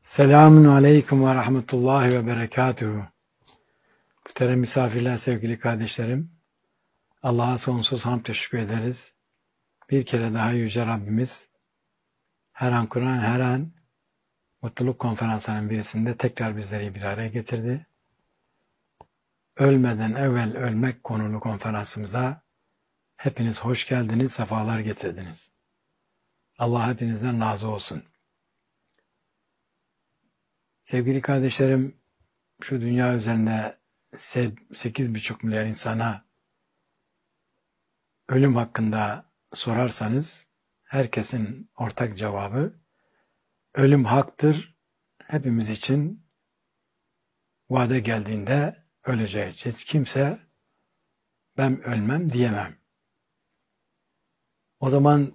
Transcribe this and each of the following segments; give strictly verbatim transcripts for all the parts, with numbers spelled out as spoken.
Selamun aleyküm ve rahmetullahi ve berekatuhu. Muhterem misafirler, sevgili kardeşlerim. Allah'a sonsuz hamd teşekkür ederiz. Bir kere daha Yüce Rabbimiz her an Kur'an, her an mutluluk konferansının birisinde tekrar bizleri bir araya getirdi. Ölmeden evvel ölmek konulu konferansımıza hepiniz hoş geldiniz, sefalar getirdiniz. Allah hepinizden razı olsun. Sevgili kardeşlerim, şu dünya üzerinde sekiz buçuk milyar insana ölüm hakkında sorarsanız herkesin ortak cevabı ölüm haktır. Hepimiz için vade geldiğinde öleceğiz. Hiç kimse ben ölmem diyemem. O zaman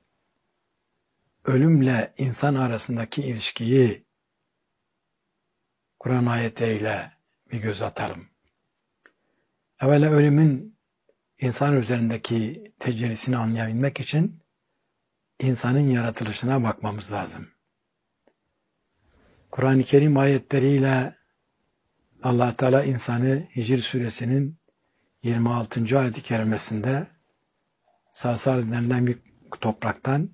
ölümle insan arasındaki ilişkiyi Kur'an ayetleriyle bir göz atalım. Evvela ölümün insan üzerindeki tecellisini anlayabilmek için insanın yaratılışına bakmamız lazım. Kur'an-ı Kerim ayetleriyle Allah Teala insanı Hicr suresinin yirmi altıncı ayet-i kerimesinde sarsar denilen bir topraktan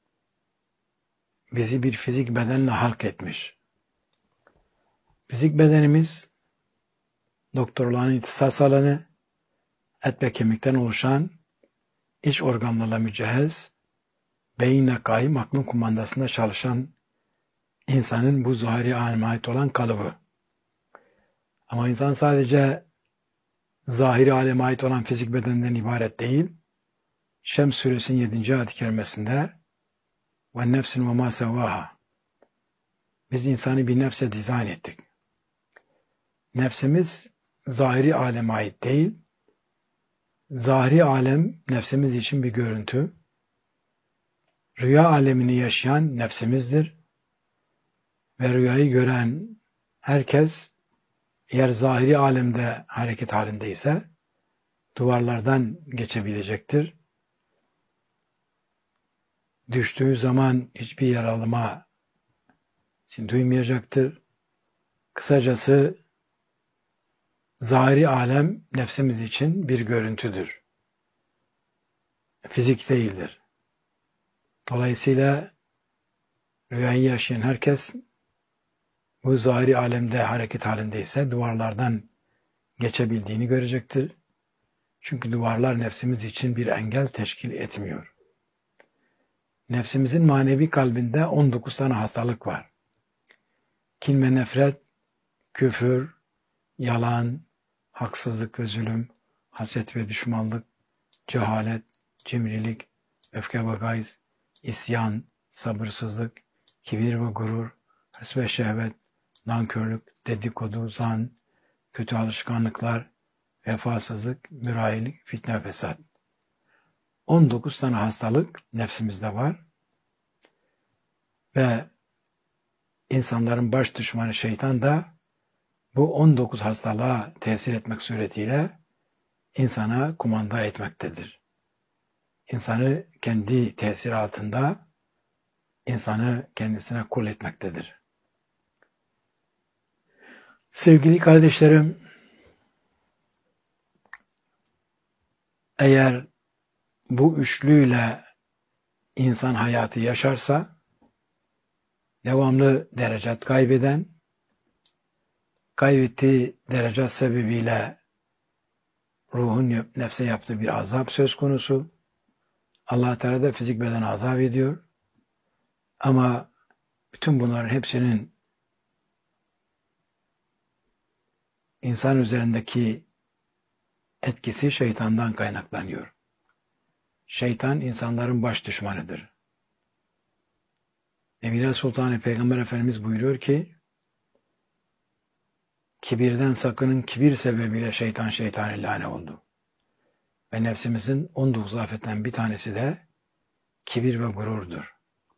bizi bir fizik bedenle halk etmiş. Fizik bedenimiz doktorların ihtisas alanı, et ve kemikten oluşan iç organlarla mücehhez, beyinle kaim aklın kumandasında çalışan insanın bu zahiri aleme ait olan kalıbı. Ama insan sadece zahiri aleme ait olan fizik bedenden ibaret değil. Şems suresinin yedinci ayet-i kerimesinde ve nefsin ve ma sevvaha. Biz insanı bir nefse dizayn ettik. Nefsimiz zahiri aleme ait değil. Zahiri alem nefsimiz için bir görüntü. Rüya alemini yaşayan nefsimizdir. Ve rüyayı gören herkes eğer zahiri alemde hareket halindeyse duvarlardan geçebilecektir. Düştüğü zaman hiçbir yaralama için duymayacaktır. Kısacası zahiri alem nefsimiz için bir görüntüdür. Fizik değildir. Dolayısıyla rüyayı yaşayan herkes bu zahiri alemde hareket halindeyse duvarlardan geçebildiğini görecektir. Çünkü duvarlar nefsimiz için bir engel teşkil etmiyor. Nefsimizin manevi kalbinde on dokuz tane hastalık var. Kin ve nefret, küfür, yalan, haksızlık ve zulüm, haset ve düşmanlık, cehalet, cimrilik, öfke ve gayz, isyan, sabırsızlık, kibir ve gurur, hırs ve şehvet, nankörlük, dedikodu, zan, kötü alışkanlıklar, vefasızlık, mürahilik, fitne ve fesat. on dokuz tane hastalık nefsimizde var ve insanların baş düşmanı şeytan da bu on dokuz hastalığa tesir etmek suretiyle insana kumanda etmektedir. İnsanı kendi tesiri altında, insanı kendisine kul etmektedir. Sevgili kardeşlerim, eğer bu üçlüyle insan hayatı yaşarsa, devamlı derecat kaybeden, kaybettiği derecat sebebiyle ruhun nefse yaptığı bir azap söz konusu. Allah Teala da fizik beden azap ediyor. Ama bütün bunların hepsinin insan üzerindeki etkisi şeytandan kaynaklanıyor. Şeytan insanların baş düşmanıdır. Emine Sultan Peygamber Efendimiz buyuruyor ki, kibirden sakının, kibir sebebiyle şeytan şeytan lâne oldu. Ve nefsimizin on dokuz afetten bir tanesi de kibir ve gururdur.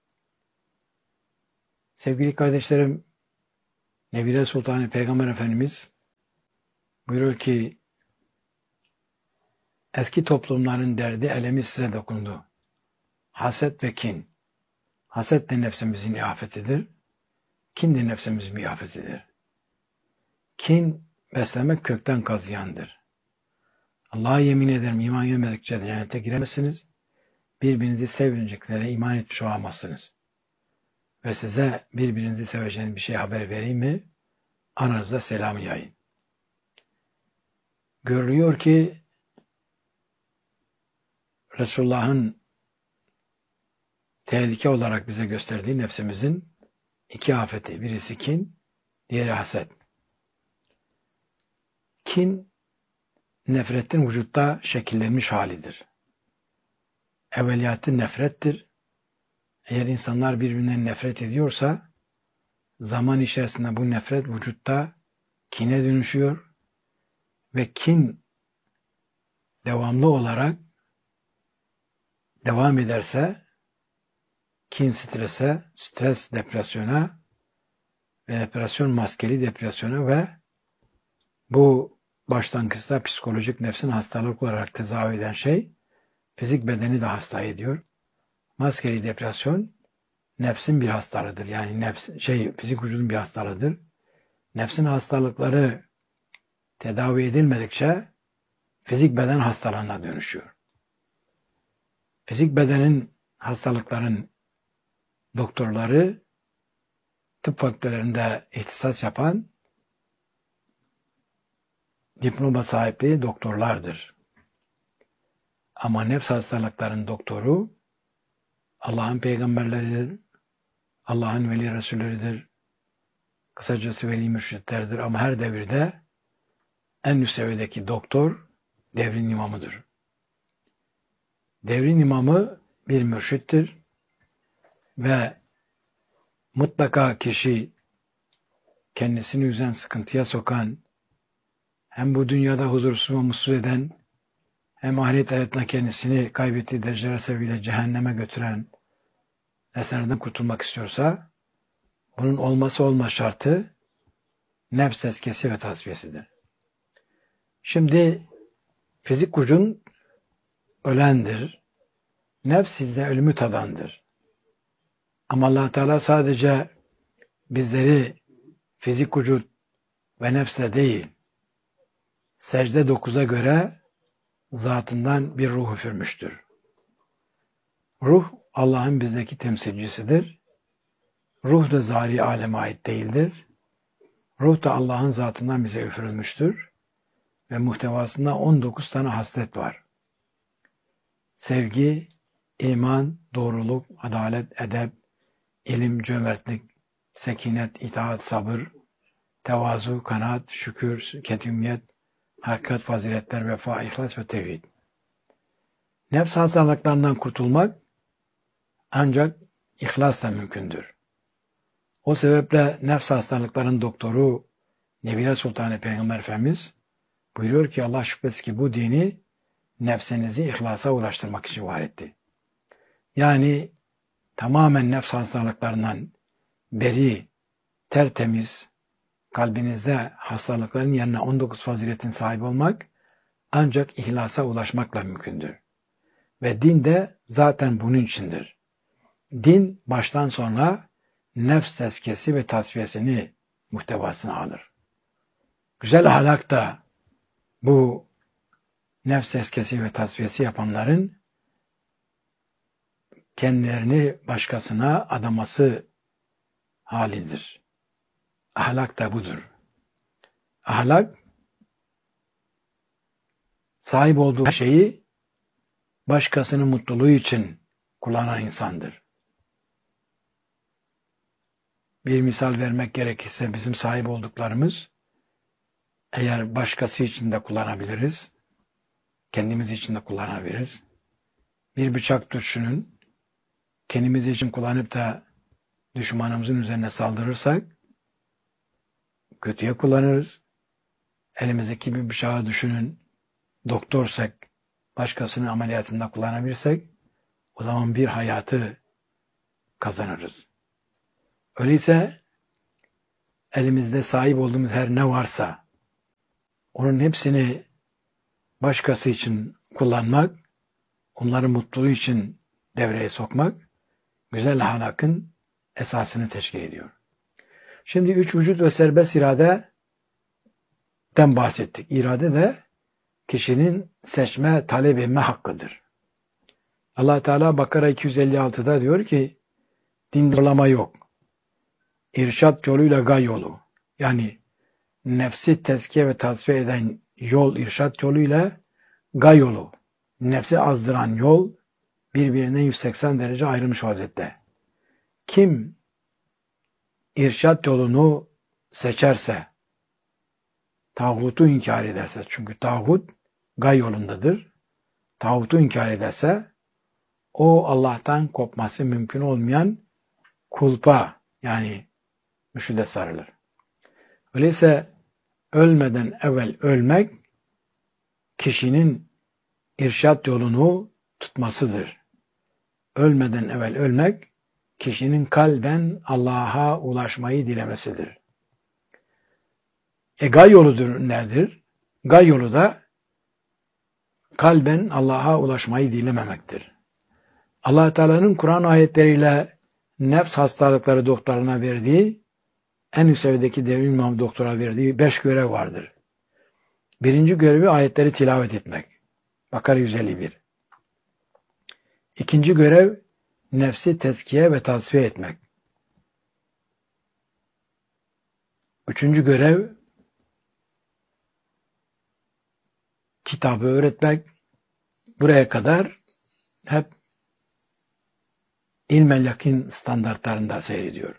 Sevgili kardeşlerim, Nebile Sultan Peygamber Efendimiz buyuruyor ki, eski toplumların derdi, elemi size dokundu. Haset ve kin. Haset de nefsimizin afetidir. kin de nefsimizin bir afetidir. Kin beslemek kökten kazıyandır. Allah'a yemin ederim iman gelmedikçe cennete giremezsiniz. Birbirinizi sevmeyeceklerine de iman etmiş olamazsınız. Ve size birbirinizi seveceğiniz bir şey haber vereyim mi? Aranızda selamı yayın. Görülüyor ki Resulullah'ın tehlike olarak bize gösterdiği nefsimizin iki afeti. Birisi kin, diğeri haset. Kin, nefretin vücutta şekillenmiş halidir. Evveliyatı nefrettir. Eğer insanlar birbirinden nefret ediyorsa, zaman içerisinde bu nefret vücutta kine dönüşüyor ve kin devamlı olarak devam ederse, kin strese, stres depresyona ve depresyon maskeli depresyona ve bu başlangıçta psikolojik nefsin hastalık olarak tedavi eden şey, fizik bedeni de hasta ediyor. Maskeli depresyon nefsin bir hastalığıdır. Yani nefs, şey, fizik vücudun bir hastalığıdır. Nefsin hastalıkları tedavi edilmedikçe fizik beden hastalığına dönüşüyor. Fizik bedenin hastalıkların doktorları tıp fakültelerinde ihtisas yapan diploma sahipli doktorlardır. Ama nefs hastalıkların doktoru Allah'ın peygamberleridir, Allah'ın veli resulleridir, kısacası veli mürşitlerdir ama her devirde en üst seviyedeki doktor devrin imamıdır. Devrin imamı bir mürşittir ve mutlaka kişi kendisini üzen, sıkıntıya sokan, hem bu dünyada huzursuz ve mutsuz eden, hem ahiret hayatına kendisini kaybettiği dereceler sebebiyle cehenneme götüren nesnelerden kurtulmak istiyorsa, bunun olması olmaz şartı nefs tezkiyesi ve tasfiyesidir. Şimdi fizik vücudun ölendir. Nefs sizde ölümü tadandır. Ama Allah Teala sadece bizleri fizik vücut ve nefsle değil, secde dokuza göre zatından bir ruh üfürmüştür. Ruh Allah'ın bizdeki temsilcisidir. Ruh da zahiri aleme ait değildir. Ruh da Allah'ın zatından bize üfürülmüştür. Ve muhtevasında on dokuz tane haslet var. Sevgi, iman, doğruluk, adalet, edep, ilim, cömertlik, sekinet, itaat, sabır, tevazu, kanaat, şükür, ketimiyet, hakikat, faziletler, vefa, ihlas ve tevhid. Nefs hastalıklarından kurtulmak ancak ihlasla mümkündür. O sebeple nefs hastalıkların doktoru Nebile Sultanı Peygamber Efendimiz buyuruyor ki Allah şüphesiz ki bu dini nefsinizi ihlasa ulaştırmak için var etti. Yani tamamen nefs hastalıklarından beri, tertemiz, kalbinizde hastalıkların yerine on dokuz faziletin sahibi olmak ancak ihlasa ulaşmakla mümkündür. Ve din de zaten bunun içindir. Din baştan sona nefs tezkiyesi ve tasfiyesini muhtevasına alır. Güzel ahlak da bu nefs tezkiyesi ve tasfiyesi yapanların kendilerini başkasına adaması halidir. Ahlak da budur. Ahlak sahip olduğu şeyi başkasının mutluluğu için kullanan insandır. Bir misal vermek gerekirse bizim sahip olduklarımız eğer başkası için de kullanabiliriz, kendimiz için de kullanabiliriz. Bir bıçak düşünün, kendimiz için kullanıp da düşmanımızın üzerine saldırırsak kötüye kullanırız. Elimizdeki bir bıçağı düşünün, doktorsak, başkasının ameliyatında kullanabilirsek o zaman bir hayatı kazanırız. Öyleyse elimizde sahip olduğumuz her ne varsa onun hepsini başkası için kullanmak, onların mutluluğu için devreye sokmak güzel ahlakın esasını teşkil ediyor. Şimdi üç vücut ve serbest iradeden bahsettik. İrade de kişinin seçme, talep etme hakkıdır. Allah Teala Bakara iki yüz elli altıda diyor ki dinde zorlama yok. İrşat yoluyla gay yolu. Yani nefsi tezkiye ve tasfiye eden yol irşat yoluyla gay yolu. Nefsi azdıran yol birbirinden yüz seksen derece ayrılmış vaziyette. Kim irşat yolunu seçerse, tağutu inkar ederse, çünkü tağut gay yolundadır. Tağutu inkar ederse, o Allah'tan kopması mümkün olmayan kulpa, yani müşride sarılır. Öyleyse ölmeden evvel ölmek, kişinin irşat yolunu tutmasıdır. Ölmeden evvel ölmek, kişinin kalben Allah'a ulaşmayı dilemesidir. E gay yoludur nedir? Gay yolu da kalben Allah'a ulaşmayı dilememektir. Allah Teala'nın Kur'an ayetleriyle nefs hastalıkları doktoruna verdiği, en üst seviyedeki devrim imam doktora verdiği beş görev vardır. Birinci görevi ayetleri tilavet etmek. Bakara yüz elli bir. İkinci görev nefsi tezkiye ve tasfiye etmek. Üçüncü görev kitabı öğretmek. Buraya kadar hep ilmel yakin standartlarında seyrediyor.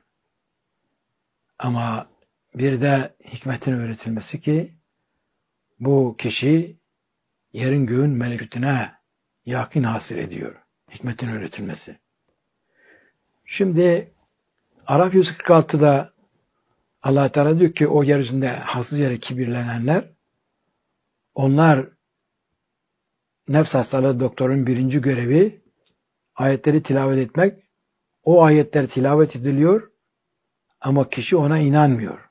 Ama bir de hikmetin öğretilmesi ki bu kişi yerin göğün melekutine yakin hasıl ediyor. Hikmetin öğretilmesi. Şimdi Araf yüz kırk altıda Allah Teala diyor ki o yeryüzünde haksız yere kibirlenenler, onlar nefs hastalığı doktorun birinci görevi ayetleri tilavet etmek. O ayetler tilavet ediliyor ama kişi ona inanmıyor.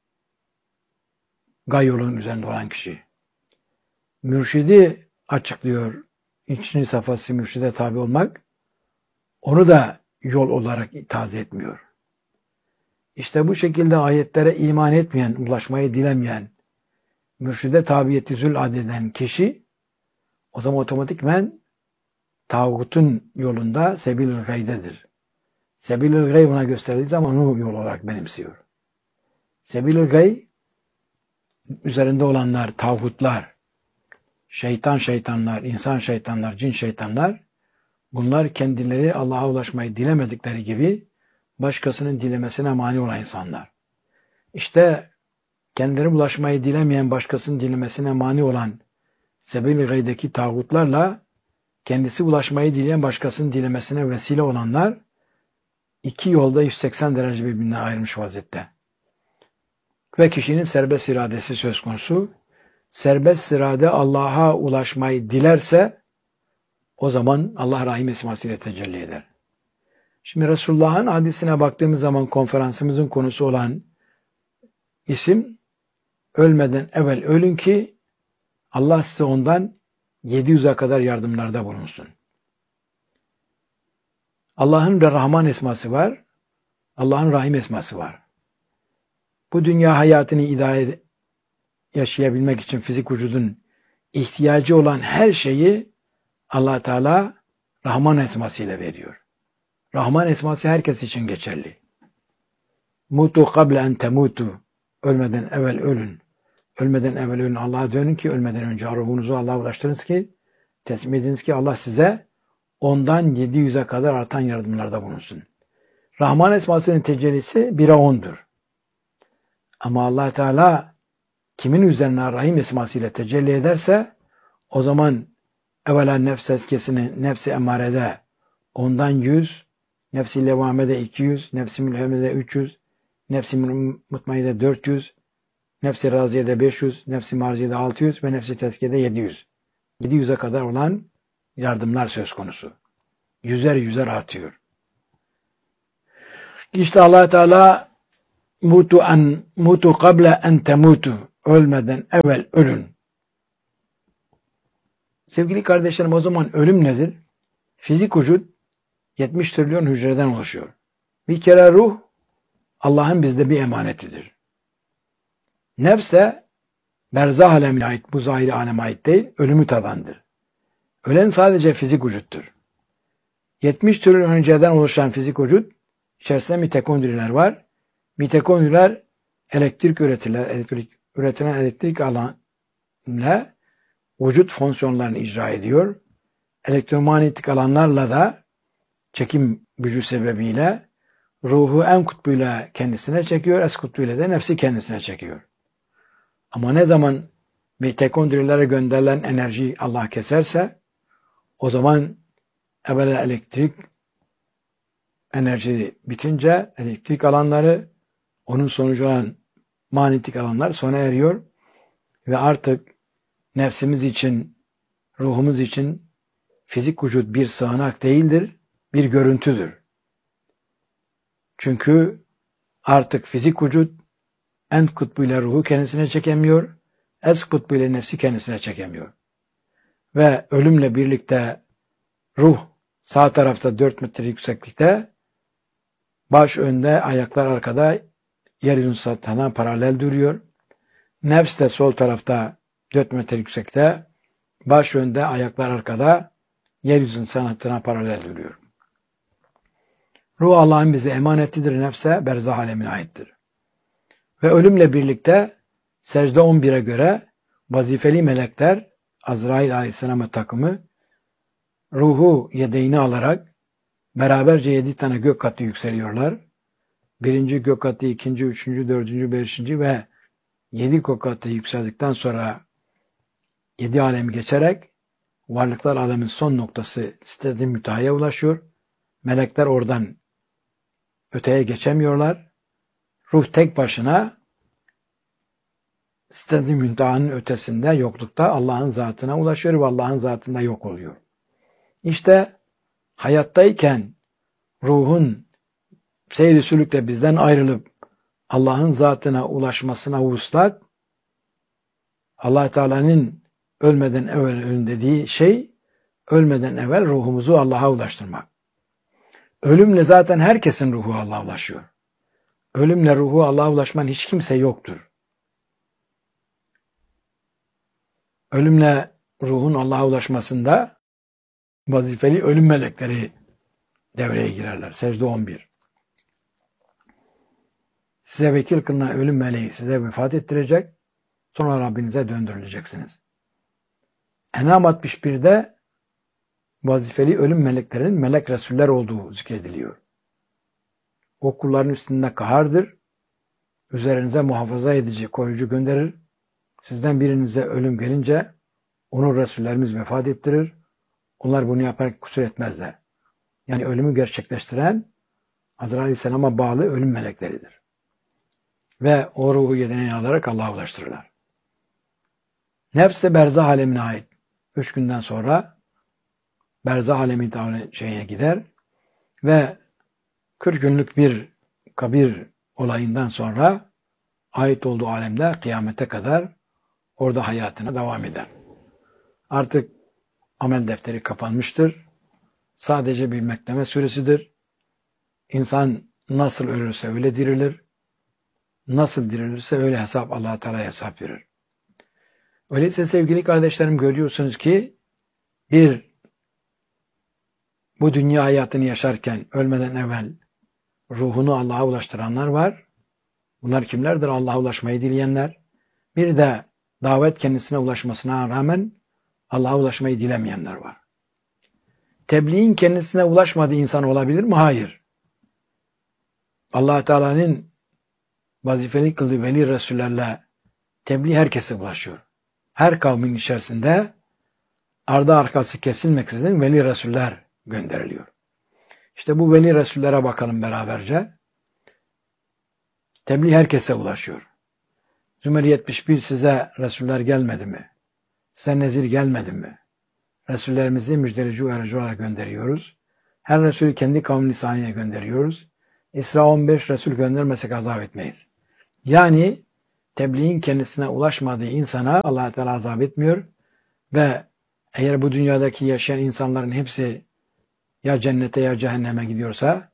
Gay yolunun üzerinde olan kişi. Mürşidi açıklıyor. İçini safhası mürşide tabi olmak. Onu da yol olarak taze etmiyor. İşte bu şekilde ayetlere iman etmeyen, ulaşmayı dilemeyen, mürşide tabiyeti zül adeden kişi o zaman otomatikmen tağutun yolunda sebil-i gaydedir. Sebil-i gay ona gösterildiği zaman onu yol olarak benimsiyor. Sebil-i gay üzerinde olanlar, tağutlar, şeytan şeytanlar, insan şeytanlar, cin şeytanlar, bunlar kendileri Allah'a ulaşmayı dilemedikleri gibi başkasının dilemesine mani olan insanlar. İşte kendileri ulaşmayı dilemeyen, başkasının dilemesine mani olan sebil-i gaydeki tağutlarla kendisi ulaşmayı dileyen başkasının dilemesine vesile olanlar iki yolda yüz seksen derece birbirinden ayrılmış vaziyette. Ve kişinin serbest iradesi söz konusu. Serbest irade Allah'a ulaşmayı dilerse o zaman Allah Rahim esmasıyla tecelli eder. Şimdi Resulullah'ın hadisine baktığımız zaman konferansımızın konusu olan isim ölmeden evvel ölün ki Allah size ondan yedi yüze kadar yardımlarda bulunsun. Allah'ın da Rahman esması var. Allah'ın Rahim esması var. Bu dünya hayatını idare yaşayabilmek için fizik vücudun ihtiyacı olan her şeyi Allah Teala Rahman esmasıyla veriyor. Rahman esması herkes için geçerli. Mutu kable en temutu. Ölmeden evvel ölün. Ölmeden evvel ölün. Allah'a dönün ki ölmeden önce ruhunuzu Allah'a ulaştırınız ki teslim ediniz ki Allah size ondan yedi yüze kadar artan yardımlarda bulunsun. Rahman esmasının tecellisi bire ondur. Ama Allah Teala kimin üzerine Rahim esmasıyla tecelli ederse o zaman evvela nefs eskesini nefsi emarede ondan yüz, nefsi levamede iki yüz, nefsi mülhemede üç yüz, nefsi mutmaide dört yüz, nefsi raziyede beş yüz, nefsi marziyede altı yüz ve nefsi tezkiyede yedi yüz. yedi yüze kadar olan yardımlar söz konusu. Yüzer yüzer artıyor. İşte Allah Teala mutu en mutu kable en temutu. Ölmeden evvel ölün. Sevgili kardeşlerim, o zaman ölüm nedir? Fizik vücut yetmiş trilyon hücreden oluşuyor. Bir kere ruh Allah'ın bizde bir emanetidir. Nefs de berzah alemine ait, bu zahiri aleme ait değil, ölümü tadandır. Ölen sadece fizik vücuttur. yetmiş trilyon önceden oluşan fizik vücut, içerisinde mitokondriler var. Mitokondriler elektrik üretirler, elektrik, üretilen elektrik alanla vücut fonksiyonlarını icra ediyor. Elektromanyetik alanlarla da çekim gücü sebebiyle ruhu en kutbuyla kendisine çekiyor, es kutbuyla da nefsi kendisine çekiyor. Ama ne zaman mitokondrilere gönderilen enerjiyi Allah keserse, o zaman evvela elektrik enerji bitince elektrik alanları, onun sonucu olan manyetik alanlar sona eriyor ve artık nefsimiz için, ruhumuz için fizik vücut bir sığınak değildir, bir görüntüdür. Çünkü artık fizik vücut en kutbuyla ruhu kendisine çekemiyor, es kutbuyla nefsi kendisine çekemiyor. Ve ölümle birlikte ruh sağ tarafta dört metre yükseklikte, baş önde, ayaklar arkada, yeryüzünün satına paralel duruyor. Nefs de sol tarafta dört metre yüksekte, baş önde, ayaklar arkada, yeryüzünün sanatına paralel duruyor. Ruh Allah'ın bize emanetidir, nefse berzah alemine aittir. Ve ölümle birlikte secde on bire göre vazifeli melekler, Azrail Aleyhisselam'a takımı, ruhu yedeğini alarak beraberce yedi tane gök katı yükseliyorlar. Birinci gök katı, ikinci, üçüncü, dördüncü, beşinci ve yedi gök katı yükseldikten sonra yedi alemi geçerek varlıklar alemin son noktası Sidret-i Münteha'ya ulaşıyor. Melekler oradan öteye geçemiyorlar. Ruh tek başına Sidret-i Münteha'nın ötesinde, yoklukta Allah'ın zatına ulaşıyor ve Allah'ın zatında yok oluyor. İşte hayattayken ruhun seyri sülükle bizden ayrılıp Allah'ın zatına ulaşmasına vuslat, Allah Teala'nın ölmeden evvel ölün dediği şey, ölmeden evvel ruhumuzu Allah'a ulaştırmak. Ölümle zaten herkesin ruhu Allah'a ulaşıyor. Ölümle ruhu Allah'a ulaşman hiç kimse yoktur. Ölümle ruhun Allah'a ulaşmasında vazifeli ölüm melekleri devreye girerler. Secde on bir. Size vekil kılınan ölüm meleği size vefat ettirecek, sonra Rabbinize döndürüleceksiniz. En'am altmış birde vazifeli ölüm meleklerinin melek resuller olduğu zikrediliyor. O kulların üstünde kahardır, üzerinize muhafaza edici, koruyucu gönderir. Sizden birinize ölüm gelince onu Resullerimiz vefat ettirir. Onlar bunu yaparak kusur etmezler. Yani ölümü gerçekleştiren Azrail Aleyhisselam'a bağlı ölüm melekleridir. Ve o ruhu yedeğini alarak Allah'a ulaştırırlar. Nefs de berzah alemine ait. Üç günden sonra berzah alemi şeyine gider ve kırk günlük bir kabir olayından sonra ait olduğu alemde kıyamete kadar orada hayatına devam eder. Artık amel defteri kapanmıştır. Sadece bir bekleme süresidir. İnsan nasıl ölürse öyle dirilir. Nasıl dirilirse öyle hesap Allah-u Teala hesap verir. Öyleyse sevgili kardeşlerim, görüyorsunuz ki bir, bu dünya hayatını yaşarken ölmeden evvel ruhunu Allah'a ulaştıranlar var. Bunlar kimlerdir? Allah'a ulaşmayı dileyenler. Bir de davet kendisine ulaşmasına rağmen Allah'a ulaşmayı dilemeyenler var. Tebliğin kendisine ulaşmadığı insan olabilir mi? Hayır. Allah Teala'nın vazifeli kıldığı veli resullerle tebliğ herkese ulaşıyor. Her kavmin içerisinde ardı arkası kesilmeksizin veli resuller gönderiliyor. İşte bu veli resullere bakalım beraberce. Tebliğ herkese ulaşıyor. Zümer yetmiş bir size resuller gelmedi mi? Size nezir gelmedi mi? Resullerimizi müjdeleyici uyarıcı olarak gönderiyoruz. Her Resulü kendi kavmin lisanıyla gönderiyoruz. İsra on beş Resul göndermesek azap etmeyiz. Yani tebliğin kendisine ulaşmadığı insana Allah Teala azap etmiyor ve eğer bu dünyadaki yaşayan insanların hepsi ya cennete ya cehenneme gidiyorsa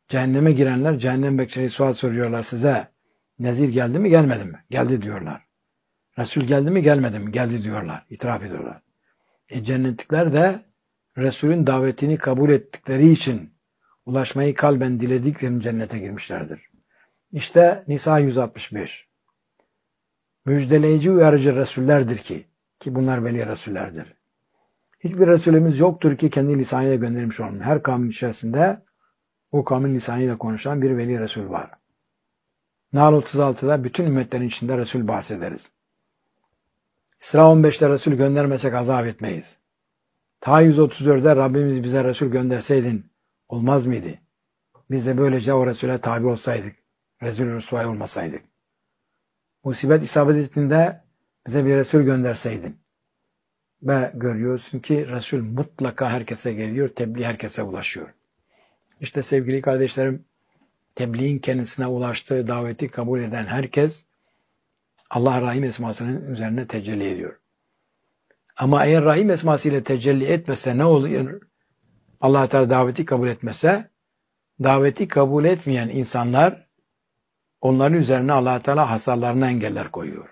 Cehenneme girenler cehennem bekçileri sual soruyorlar size. Nezir geldi mi gelmedi mi? Geldi diyorlar. Resul geldi mi gelmedi mi? Geldi diyorlar. İtiraf ediyorlar. E cennetlikler de Resul'ün davetini kabul ettikleri için ulaşmayı kalben dilediklerini cennete girmişlerdir. İşte Nisa yüz altmış beş. Müjdeleyici uyarıcı Resullerdir ki, ki bunlar veli Resullerdir. Hiçbir Resulümüz yoktur ki kendi lisanıyla göndermiş olun. Her kavmin içerisinde o kavmin lisanıyla konuşan bir veli Resul var. Nahl otuz altıda bütün ümmetlerin içinde Resul bahsederiz. İsra on beşte Resul göndermesek azap etmeyiz. Ta yüz otuz dörtte Rabbimiz bize Resul gönderseydin olmaz mıydı? Biz de böylece o Resul'e tabi olsaydık. Resul rüsvay olmasaydık. Musibet isabet ettiğinde bize bir Resul gönderseydin. Ve görüyorsun ki Resul mutlaka herkese geliyor, tebliğ herkese ulaşıyor. İşte sevgili kardeşlerim, tebliğin kendisine ulaştığı daveti kabul eden herkes Allah Rahim esmasının üzerine tecelli ediyor. Ama eğer Rahim esması ile tecelli etmese ne oluyor? Allah Teala daveti kabul etmese, daveti kabul etmeyen insanlar onların üzerine Allah Teala hasarlarına engeller koyuyor.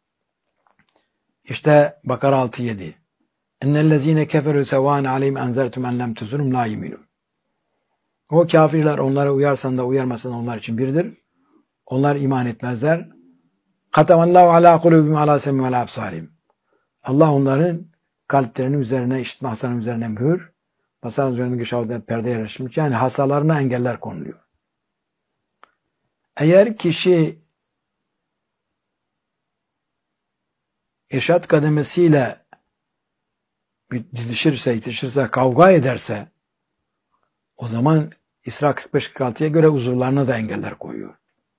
İşte Bakara altı yedi. Ennellezine keferu sevan aleyhim enzertum en lem tuzunum la yuminun. O kafirler onlara uyarsan da uyarmasan onlar için birdir. Onlar iman etmezler. Katamallahu ala kulubihim ala semihim ala absarihim. Allah onların kalplerinin üzerine, işitme hasarının üzerine mühür, hasarın üzerindeki şahıda perde yerleşmiş. Yani hasarlarına engeller konuluyor. Eğer kişi irşat kademesiyle didişirse, itişirse, kavga ederse o zaman İsra kırk beş kırk altıya göre uzuvlarına da engeller koyuyor.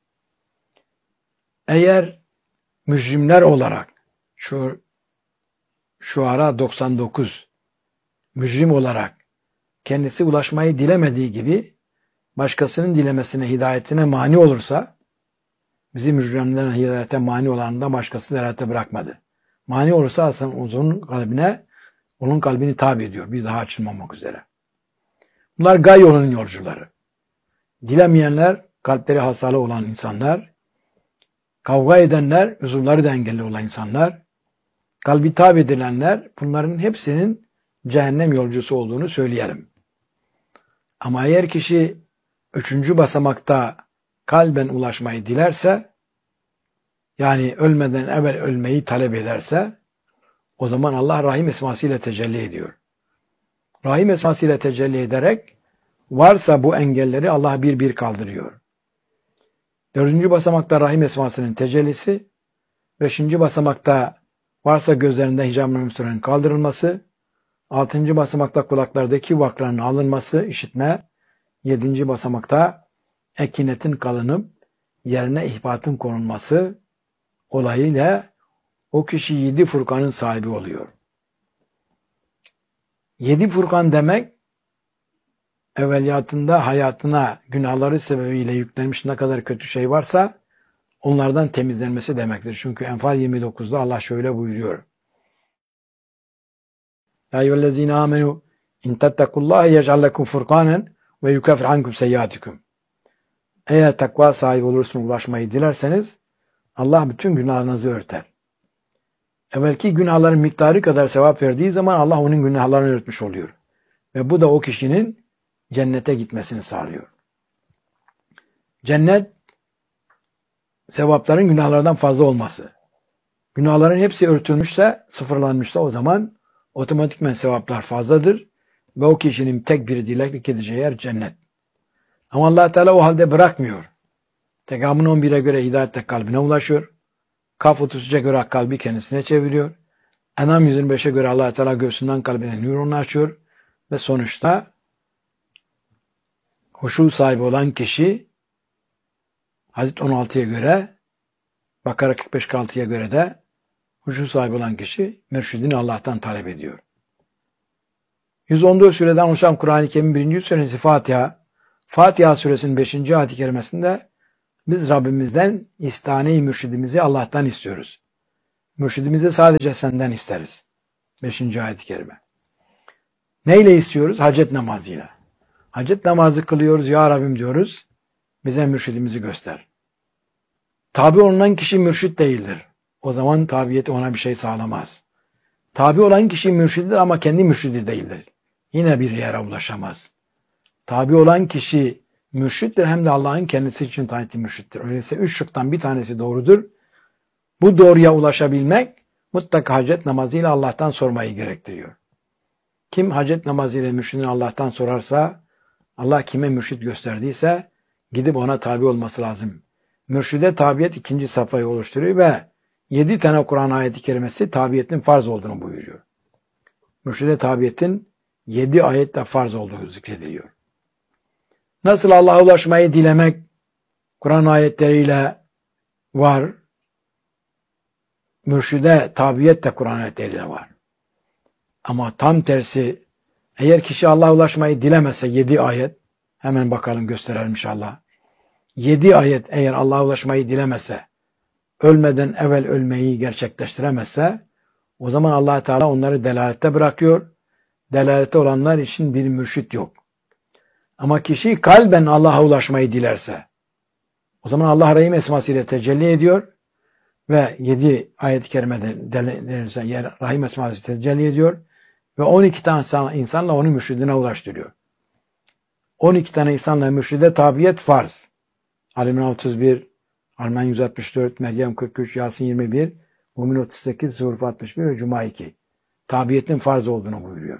Eğer mücrimler olarak şu Şuara doksan dokuz mücrim olarak kendisi ulaşmayı dilemediği gibi başkasının dilemesine, hidayetine mani olursa bizi mücrimlerin hidayete mani olanından başkası hidayete bırakmadı. Mani olursa aslında onun kalbine, onun kalbini tabi ediyor. Bir daha açılmamak üzere. Bunlar gay yolunun yolcuları. Dilemeyenler, kalpleri hastalığı olan insanlar, kavga edenler, uzuvları da engelli olan insanlar, kalbi tabi edilenler, bunların hepsinin cehennem yolcusu olduğunu söyleyelim. Ama eğer kişi üçüncü basamakta kalben ulaşmayı dilerse, yani ölmeden evvel ölmeyi talep ederse, o zaman Allah Rahim esmasıyla tecelli ediyor. Rahim esmasıyla tecelli ederek, varsa bu engelleri Allah bir bir kaldırıyor. Dördüncü basamakta Rahim esmasının tecellisi, beşinci basamakta varsa gözlerinde hicab-ı müstürün kaldırılması, altıncı basamakta kulaklardaki vakların alınması, işitme, yedinci basamakta ekinetin kalınıp yerine ihfatın konulması olayıyla o kişi yedi Furkan'ın sahibi oluyor. Yedi Furkan demek, evveliyatında hayatına günahları sebebiyle yüklenmiş ne kadar kötü şey varsa onlardan temizlenmesi demektir. Çünkü Enfal yirmi dokuzda Allah şöyle buyuruyor. Ya eyyühellezine amenu in tettekullaha yec'al lekum furkanen ve yukeffir ankum seyyiatikum. Eğer takva sahibi olursunuz, ulaşmayı dilerseniz Allah bütün günahlarınızı örter. Evvelki günahların miktarı kadar sevap verdiği zaman Allah onun günahlarını örtmüş oluyor. Ve bu da o kişinin cennete gitmesini sağlıyor. Cennet, sevapların günahlardan fazla olması. Günahların hepsi örtülmüşse, sıfırlanmışsa o zaman otomatikmen sevaplar fazladır ve o kişinin tek bir dileklik gideceği yer cennet. Ama Allah Teala o halde bırakmıyor. Tekamün on bire göre hidayette kalbine ulaşıyor. Kaf otuz üçe göre kalbi kendisine çeviriyor. Enam yüz yirmi beşe göre Allah Teala göğsünden kalbine nurunu açıyor ve sonuçta huşu sahibi olan kişi Hadis on altıya göre, Bakara kırk beş kırk altıya göre de huşu sahibi olan kişi mürşidini Allah'tan talep ediyor. yüz on dört sureden oluşan Kur'an-ı Kerim'in birinci suresi Fatiha, Fatiha suresinin beşinci ayet-i kerimesinde biz Rabbimizden istane-i mürşidimizi Allah'tan istiyoruz. Mürşidimizi sadece senden isteriz. beşinci ayet-i kerime. Neyle istiyoruz? Hacet namazıyla. Hacet namazı kılıyoruz. Ya Rabbim diyoruz. Bize mürşidimizi göster. Tabi olunan kişi mürşit değildir. O zaman tabiyet ona bir şey sağlamaz. Tabi olan kişi mürşididir ama kendi mürşidi değildir. Yine bir yere ulaşamaz. Tabi olan kişi mürşittir, hem de Allah'ın kendisi için tayin ettiği mürşittir. Öyleyse üç şıktan bir tanesi doğrudur. Bu doğruya ulaşabilmek mutlaka hacet namazıyla Allah'tan sormayı gerektiriyor. Kim hacet namazıyla mürşidini Allah'tan sorarsa, Allah kime mürşid gösterdiyse gidip ona tabi olması lazım. Mürşide tabiyet ikinci safhayı oluşturuyor ve yedi tane Kur'an ayeti kerimesi tabiyetin farz olduğunu buyuruyor. Mürşide tabiyetin yedi ayetle farz olduğu zikrediliyor. Nasıl Allah'a ulaşmayı dilemek Kur'an ayetleriyle var, mürşide tabiyet de Kur'an ayetleriyle var. Ama tam tersi, eğer kişi Allah'a ulaşmayı dilemese yedi ayet, hemen bakalım gösterelim inşallah. Yedi ayet eğer Allah'a ulaşmayı dilemese, ölmeden evvel ölmeyi gerçekleştiremezse, o zaman Allah Teala onları delalette bırakıyor. Delalette olanlar için bir mürşit yok. Ama kişi kalben Allah'a ulaşmayı dilerse, o zaman Allah Rahim esmasıyla tecelli ediyor ve yedi ayet-i kerimede Rahim esmasıyla tecelli ediyor ve on iki tane insanla onu mürşidine ulaştırıyor. on iki tane insanla mürşide tabiyet farz. Ali İmran otuz bir, Arman yüz altmış dört, Meryem kırk üç, Yasin yirmi bir, Mümin otuz sekiz, Zuhruf altmış bir ve Cuma iki. Tabiyetin farz olduğunu buyuruyor.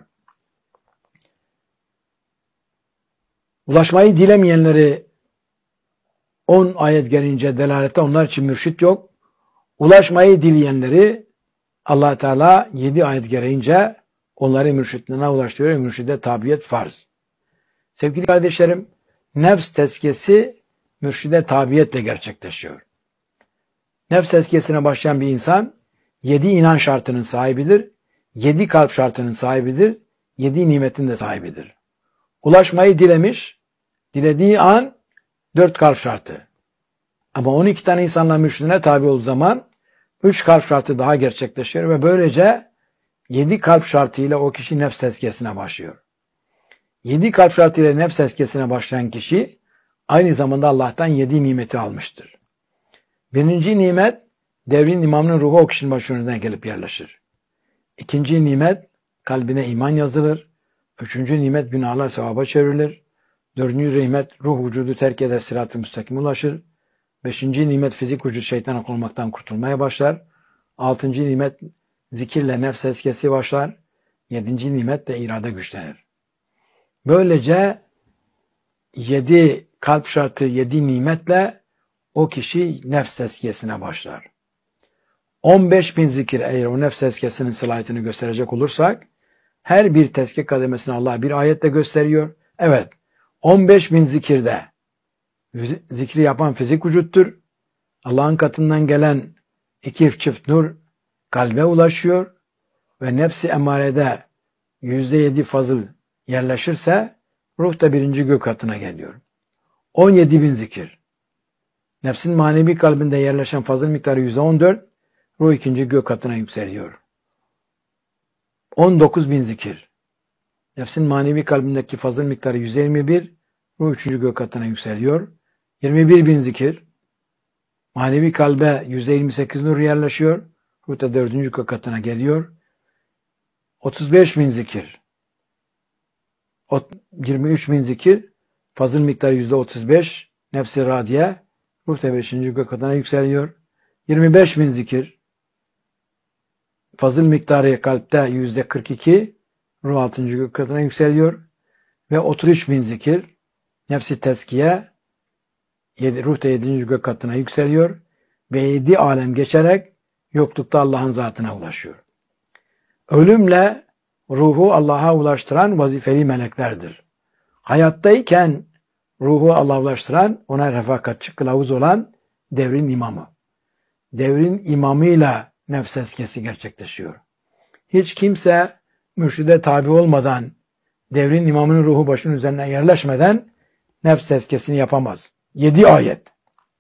Ulaşmayı dilemeyenleri on ayet gelince delalette onlar için mürşit yok. Ulaşmayı dileyenleri Allah Teala yedi ayet gereğince onları mürşidine ulaştırıyor. Mürşide tabiyet farz. Sevgili kardeşlerim, nefs tezkiyesi mürşide tabiyetle gerçekleşiyor. Nefs tezkiyesine başlayan bir insan yedi inan şartının sahibidir, yedi kalp şartının sahibidir, yedi nimetin de sahibidir. Ulaşmayı dilemiş, dilediği an dört kalp şartı. Ama on iki tane insanla mürşidine tabi olduğu zaman üç kalp şartı daha gerçekleşiyor ve böylece yedi kalp şartıyla o kişi nefs tezkiyesine başlıyor. Yedi kalp şartıyla nefs tezkiyesine başlayan kişi aynı zamanda Allah'tan yedi nimeti almıştır. Birinci nimet, devrin imamının ruhu o kişinin başına gelip yerleşir. İkinci nimet, kalbine iman yazılır. Üçüncü nimet, günahlar sevaba çevrilir. Dördüncü nimet, ruh vücudu terk eder, sırat-ı müstakime ulaşır. Beşinci nimet, fizik vücut şeytana konmaktan kurtulmaya başlar. Altıncı nimet, zikirle nefs tezkiyesi başlar. Yedinci nimet de irade güçlenir. Böylece yedi kalp şartı, yedi nimetle o kişi nefs tezkiyesine başlar. on beş bin zikir, eğer o nefs tezkiyesinin sılayetini gösterecek olursak, her bir tezkiye kademesini Allah bir ayetle gösteriyor. Evet, on beş bin zikirde zikri yapan fizik vücuttur. Allah'ın katından gelen iki çift nur kalbe ulaşıyor ve nefsi emarede yüzde yedi fazıl yerleşirse ruh da birinci gök katına geliyor. on yedi bin zikir. Nefsin manevi kalbinde yerleşen fazıl miktarı yüzde on dört, ruh ikinci gök katına yükseliyor. on dokuz bin zikir. Nefsin manevi kalbindeki fazıl miktarı yüzde yirmi bir, ruh üçüncü gök katına yükseliyor. yirmi bir bin zikir. Manevi kalbe yüzde yirmi sekiz nur yerleşiyor. Ruh da dördüncü gök katına geliyor. otuz beş bin zikir. yirmi üç bin zikir. Fazıl miktarı yüzde otuz beş. Nefsi radiye. Ruh da beşinci gök katına yükseliyor. yirmi beş bin zikir. Fazıl miktarı kalpte yüzde kırk iki. Ruh altıncı gök katına yükseliyor. Ve otuz üç bin zikir. Nefsi tezkiye. Ruh da yedinci gök katına yükseliyor. Ve yedi alem geçerek yoklukta Allah'ın zatına ulaşıyor. Ölümle ruhu Allah'a ulaştıran vazifeli meleklerdir. Hayattayken ruhu Allah'a ulaştıran, ona refakatçi kılavuz olan devrin imamı. Devrin imamıyla nefs tezkiyesi gerçekleşiyor. Hiç kimse mürşide tabi olmadan, devrin imamının ruhu başının üzerine yerleşmeden nefs tezkiyesini yapamaz. Yedi ayet.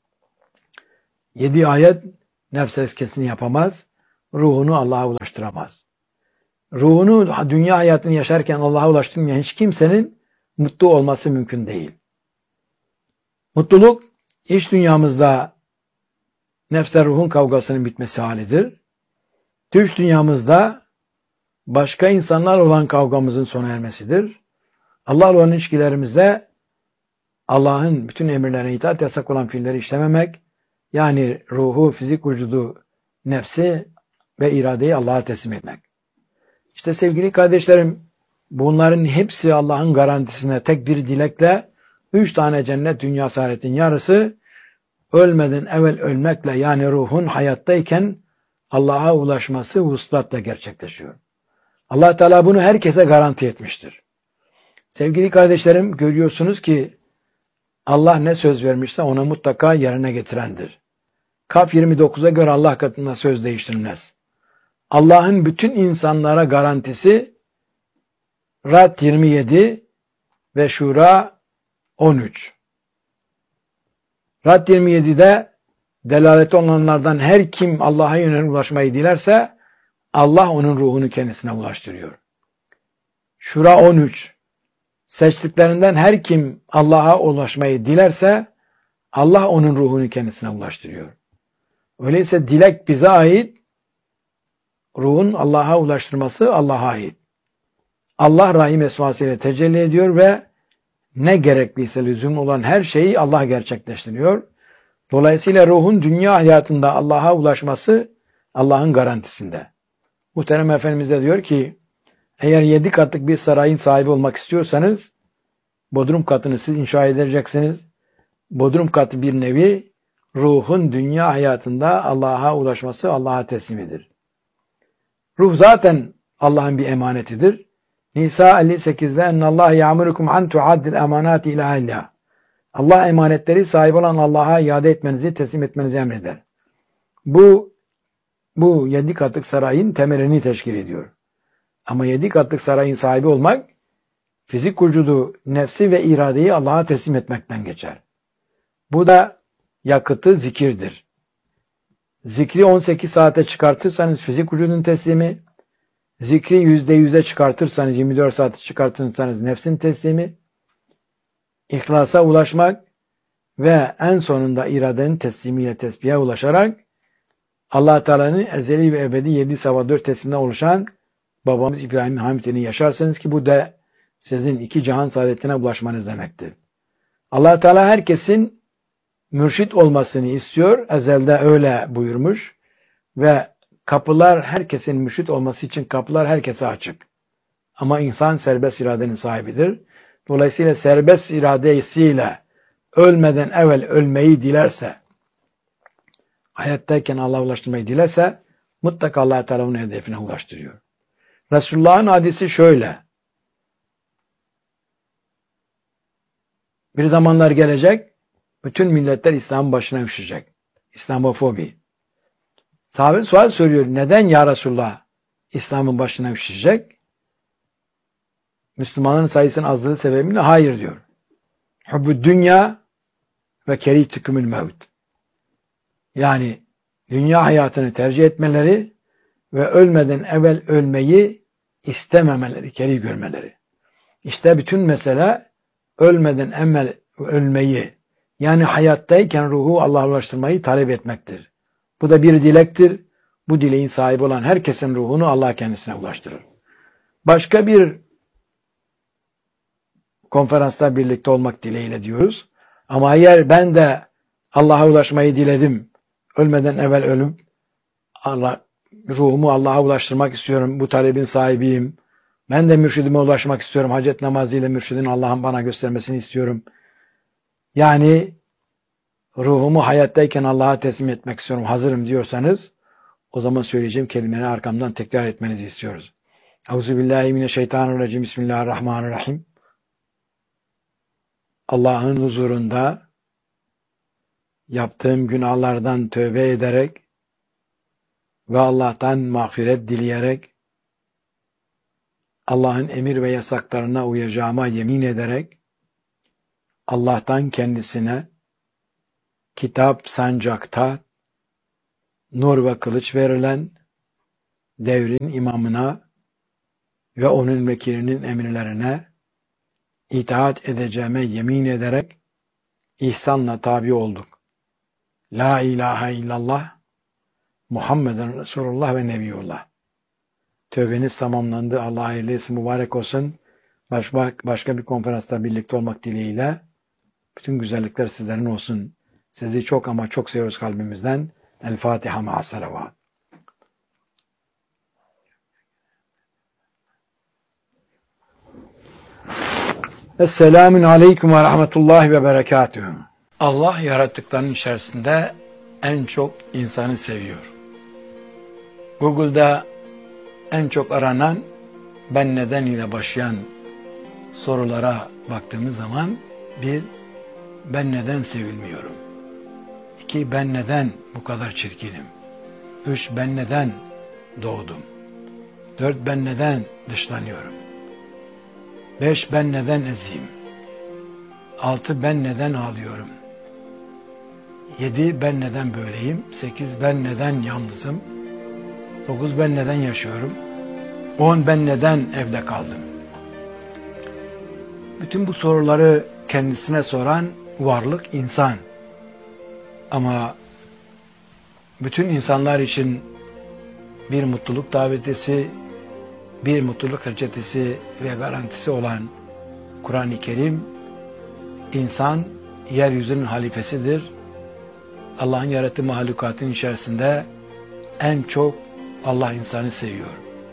Yedi ayet nefs tezkiyesini yapamaz. Ruhunu Allah'a ulaştıramaz. Ruhunu dünya hayatını yaşarken Allah'a ulaştırmayan hiç kimsenin mutlu olması mümkün değil. Mutluluk iç dünyamızda nefsle ruhun kavgasının bitmesi halidir. Dış dünyamızda başka insanlar olan kavgamızın sona ermesidir. Allah'la olan ilişkilerimizde Allah'ın bütün emirlerine itaat, yasak olan fiilleri işlememek, yani ruhu, fizik vücudu, nefsi ve iradeyi Allah'a teslim etmek. İşte sevgili kardeşlerim, bunların hepsi Allah'ın garantisine tek bir dilekle, üç tane cennet dünya saadetin yarısı, ölmeden evvel ölmekle, yani ruhun hayattayken Allah'a ulaşması vuslatla gerçekleşiyor. Allah Teala bunu herkese garanti etmiştir. Sevgili kardeşlerim, görüyorsunuz ki Allah ne söz vermişse ona mutlaka yerine getirendir. Kaf yirmi dokuza göre Allah katında söz değiştirilmez. Allah'ın bütün insanlara garantisi Ra'd yirmi yedi ve Şura on üç. Ra'd yirmi yedi'de delaleti olanlardan her kim Allah'a yönelik ulaşmayı dilerse Allah onun ruhunu kendisine ulaştırıyor. Şura on üç. Seçtiklerinden her kim Allah'a ulaşmayı dilerse Allah onun ruhunu kendisine ulaştırıyor. Öyleyse dilek bize ait, ruhun Allah'a ulaştırması Allah'a ait. Allah Rahim esmasıyla tecelli ediyor ve ne gerekliyse lüzum olan her şeyi Allah gerçekleştiriyor. Dolayısıyla ruhun dünya hayatında Allah'a ulaşması Allah'ın garantisinde. Muhterem Efendimiz de diyor ki, eğer yedi katlık bir sarayın sahibi olmak istiyorsanız, bodrum katını siz inşa edeceksiniz. Bodrum katı bir nevi, ruhun dünya hayatında Allah'a ulaşması Allah'a teslimidir. Ruh zaten Allah'ın bir emanetidir. Nisa elli sekiz'de ennallâhe ya'murukum an tu'addil emanati ila ehliha. Allah emanetleri sahibi olan Allah'a iade etmenizi, teslim etmenizi emreder. Bu bu yedi katlık sarayın temelini teşkil ediyor. Ama yedi katlık sarayın sahibi olmak, fizik vücudu, nefsi ve iradeyi Allah'a teslim etmekten geçer. Bu da yakıtı zikirdir. Zikri on sekiz saate çıkartırsanız fizik vücudun teslimi, zikri yüzde yüze çıkartırsanız, yirmi dört saate çıkartırsanız nefsin teslimi, İhlasa ulaşmak ve en sonunda iradenin teslimiyle tesbihe ulaşarak Allah Teala'nın ezeli ve ebedi yedi sabah dört teslimden oluşan babamız İbrahim'in hamdini yaşarsınız ki bu da sizin iki cihan saadetine ulaşmanız demektir. Allah Teala herkesin mürşit olmasını istiyor. Ezelde öyle buyurmuş ve kapılar, herkesin mürşit olması için kapılar herkese açık. Ama insan serbest iradenin sahibidir. Dolayısıyla serbest iradesiyle ölmeden evvel ölmeyi dilerse, hayattayken Allah'a ulaştırmayı dilerse mutlaka Allah Teala onun hedefine ulaştırıyor. Resulullah'ın hadisi şöyle: bir zamanlar gelecek, bütün milletler İslam'ın başına üşüşecek. İslamofobi. Sahabe sual soruyor, neden ya Resulullah İslam'ın başına üşüşecek? Müslümanların sayısının azlığı sebebiyle hayır diyor. Hubbü dünya ve kerihtikümül mevt. Yani dünya hayatını tercih etmeleri ve ölmeden evvel ölmeyi istememeleri, kerih görmeleri. İşte bütün mesele ölmeden evvel ölmeyi, yani hayattayken ruhu Allah'a ulaştırmayı talep etmektir. Bu da bir dilektir. Bu dileğin sahibi olan herkesin ruhunu Allah kendisine ulaştırır. Başka bir konferansta birlikte olmak dileğiyle diyoruz. Ama eğer ben de Allah'a ulaşmayı diledim, ölmeden evvel ölüm, Allah, ruhumu Allah'a ulaştırmak istiyorum, bu talebin sahibiyim, ben de mürşidime ulaşmak istiyorum, hacet namazıyla mürşidin Allah'ın bana göstermesini istiyorum. Yani ruhumu hayattayken Allah'a teslim etmek istiyorum, hazırım diyorsanız, o zaman söyleyeceğim kelimeleri arkamdan tekrar etmenizi istiyoruz. Euzubillahimineşşeytanirracim. Bismillahirrahmanirrahim. Allah'ın huzurunda yaptığım günahlardan tövbe ederek ve Allah'tan mağfiret dileyerek, Allah'ın emir ve yasaklarına uyacağıma yemin ederek, Allah'tan kendisine kitap sancakta nur ve kılıç verilen devrin imamına ve onun vekilinin emirlerine itaat edeceğime yemin ederek ihsanla tabi olduk. La ilahe illallah, Muhammeden Resulullah ve Nebiyullah. Tövbeniz tamamlandı. Allah hayırlı etsin, mübarek olsun. Başka, başka bir konferansta birlikte olmak dileğiyle bütün güzellikler sizlerin olsun. Sizi çok ama çok seviyoruz kalbimizden. El Fatiha ma'a salavat. Esselamun aleyküm ve rahmetullahi ve berekatühü. Allah yarattıklarının içerisinde en çok insanı seviyor. Google'da en çok aranan ben neden ile başlayan sorulara baktığımız zaman bir, ben neden sevilmiyorum? İki, ben neden bu kadar çirkinim? Üç, ben neden doğdum? Dört, ben neden dışlanıyorum? Beş, ben neden eziyim? Altı, ben neden ağlıyorum? Yedi, ben neden böyleyim? Sekiz, ben neden yalnızım? Dokuz, ben neden yaşıyorum? On, ben neden evde kaldım? Bütün bu soruları kendisine soran varlık insan. Ama bütün insanlar için bir mutluluk davetisi, bir mutluluk reçetesi ve garantisi olan Kur'an-ı Kerim, insan yeryüzünün halifesidir. Allah'ın yarattığı mahlukatın içerisinde en çok Allah insanı seviyor.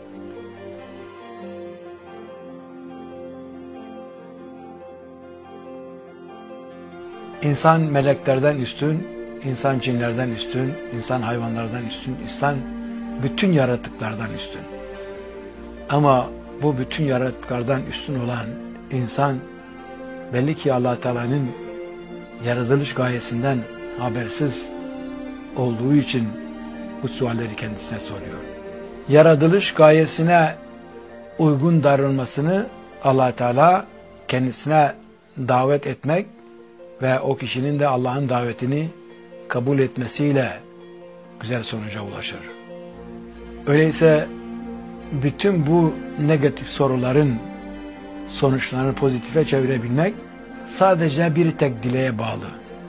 İnsan meleklerden üstün, insan cinlerden üstün, insan hayvanlardan üstün, insan bütün yaratıklardan üstün. Ama bu bütün yaratıklardan üstün olan insan belli ki Allah Teala'nın yaratılış gayesinden habersiz olduğu için bu sualleri kendisine soruyor. Yaratılış gayesine uygun davranmasını Allah Teala kendisine davet etmek ve o kişinin de Allah'ın davetini kabul etmesiyle güzel sonuca ulaşır. Öyleyse bütün bu negatif soruların sonuçlarını pozitife çevirebilmek sadece bir tek dileğe bağlı.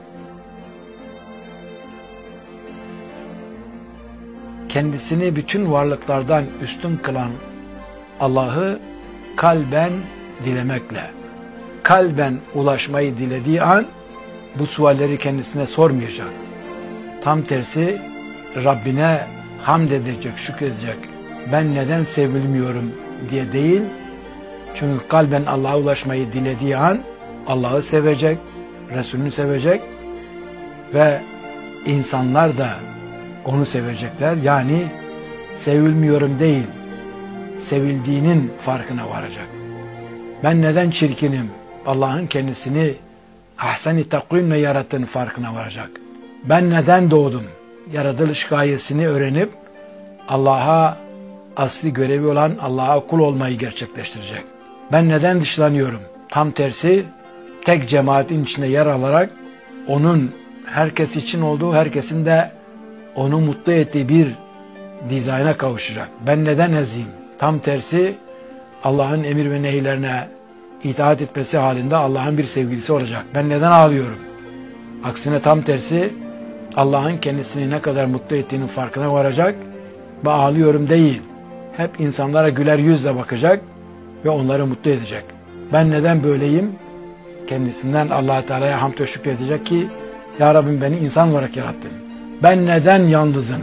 Kendisini bütün varlıklardan üstün kılan Allah'ı kalben dilemekle, kalben ulaşmayı dilediği an bu sualleri kendisine sormayacak. Tam tersi Rabbine hamd edecek, şükredecek. Ben neden sevilmiyorum diye değil. Çünkü kalben Allah'a ulaşmayı dilediği an Allah'ı sevecek, Resulünü sevecek ve insanlar da onu sevecekler. Yani sevilmiyorum değil, sevildiğinin farkına varacak. Ben neden çirkinim? Allah'ın kendisini ahsen-i takvimle yarattığını farkına varacak. Ben neden doğdum? Yaratılış gayesini öğrenip Allah'a asli görevi olan Allah'a kul olmayı gerçekleştirecek. Ben neden dışlanıyorum? Tam tersi tek cemaatin içinde yer alarak onun herkes için olduğu, herkesin de onu mutlu ettiği bir dizayna kavuşacak. Ben neden eziyim? Tam tersi Allah'ın emir ve nehirlerine itaat etmesi halinde Allah'ın bir sevgilisi olacak. Ben neden ağlıyorum? Aksine tam tersi Allah'ın kendisini ne kadar mutlu ettiğinin farkına varacak ve ağlıyorum değil. Hep insanlara güler yüzle bakacak ve onları mutlu edecek. Ben neden böyleyim? Kendisinden Allah Teala'ya hamd ve şükredecek ki Ya Rabbim beni insan olarak yarattın. Ben neden yalnızım?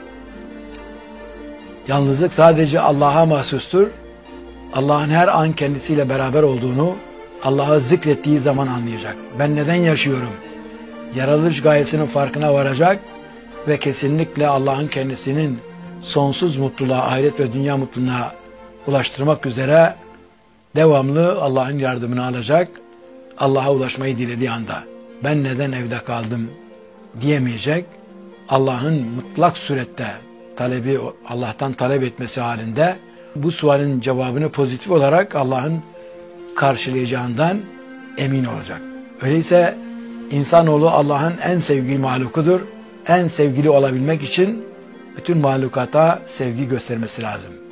Yalnızlık sadece Allah'a mahsustur. Allah'ın her an kendisiyle beraber olduğunu Allah'ı zikrettiği zaman anlayacak. Ben neden yaşıyorum? Yaratılış gayesinin farkına varacak ve kesinlikle Allah'ın kendisinin sonsuz mutluluğa, ahiret ve dünya mutluluğuna ulaştırmak üzere devamlı Allah'ın yardımını alacak. Allah'a ulaşmayı dilediği anda ben neden evde kaldım diyemeyecek. Allah'ın mutlak surette talebi, Allah'tan talep etmesi halinde bu sualin cevabını pozitif olarak Allah'ın karşılayacağından emin olacak. Öyleyse insanoğlu Allah'ın en sevgili mahlukudur. En sevgili olabilmek için bütün mahlukata sevgi göstermesi lazım.